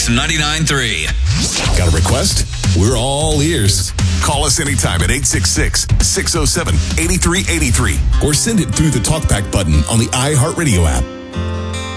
Hits 99.3. Got a request? We're all ears. Call us anytime at 866-607-8383 or send it through the TalkBack button on the iHeartRadio app.